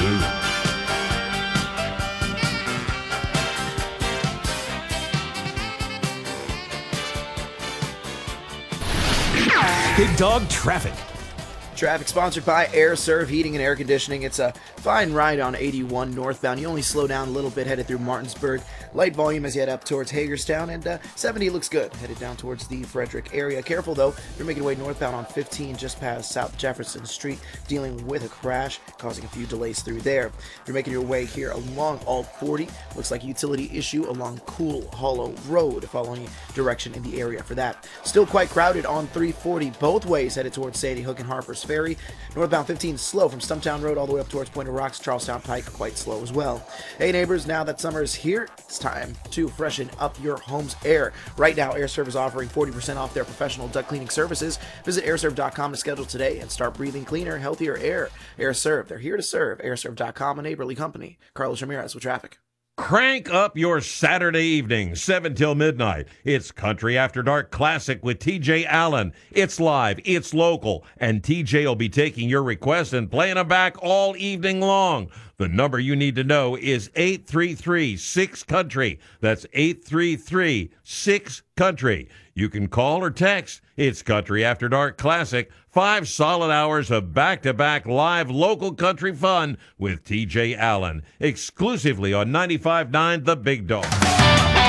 Blue. Big Dog Traffic. Traffic sponsored by Air Serv Heating and Air Conditioning. It's a fine ride on 81 northbound. You only slow down a little bit headed through Martinsburg. Light volume as you head up towards Hagerstown, and 70 looks good headed down towards the Frederick area. Careful though, you're making your way northbound on 15 just past South Jefferson Street, dealing with a crash, causing a few delays through there. You're making your way here along Alt 40. Looks like a utility issue along Cool Hollow Road, following direction in the area for that. Still quite crowded on 340 both ways headed towards Sandy Hook and Harper's Ferry. Northbound 15 slow from Stumptown Road all the way up towards Point of Rocks. Charlestown Pike quite slow as well. Hey neighbors, now that summer is here, it's time to freshen up your home's air. Right now, AirServ is offering 40% off their professional duct cleaning services. Visit airserv.com to schedule today and start breathing cleaner, healthier air. AirServ, they're here to serve. Airserv.com, a neighborly company. Carlos Ramirez with traffic. Crank up your Saturday evening, 7 till midnight. It's Country After Dark Classic with TJ Allen. It's live, it's local, and TJ will be taking your requests and playing them back all evening long. The number you need to know is 833-6-COUNTRY. That's 833-6-COUNTRY. You can call or text. It's Country After Dark Classic. 5 solid hours of back-to-back live local country fun with TJ Allen. Exclusively on 95.9 The Big Dog.